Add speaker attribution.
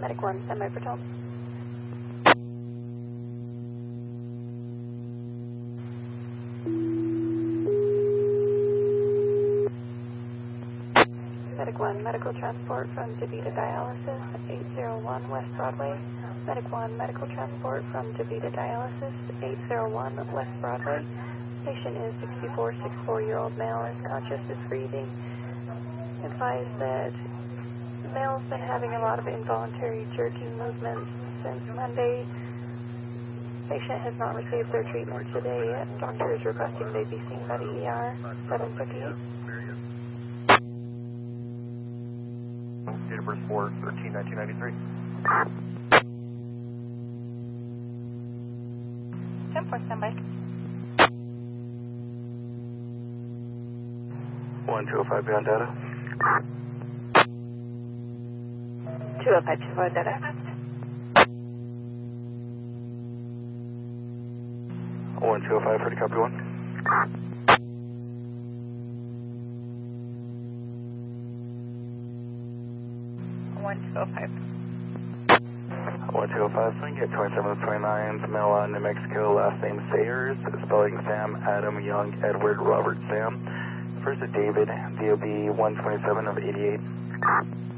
Speaker 1: Medic 1, standby for Tom. Medic 1, medical transport from DaVita Dialysis, 801 West Broadway. Medic 1, medical transport from DaVita Dialysis, 801 West Broadway. Patient is 64-year-old male, is conscious, is breathing. Advise that male's been having a lot of involuntary jerking movements since Monday. Patient has not received their treatment today. Doctor is requesting they be seen by the ER, 758.
Speaker 2: Date of birth 4/13/1993.
Speaker 1: 10-4, standby.
Speaker 2: 1205 beyond data.
Speaker 1: 205, 205 data.
Speaker 2: 1205 for the copy 1.
Speaker 1: 1205.
Speaker 2: 1205, swing at 2729, male, New Mexico, last name Sayers, spelling Sam, Adam, Young, Edward, Robert, Sam. First is David, DOB 127 of 88.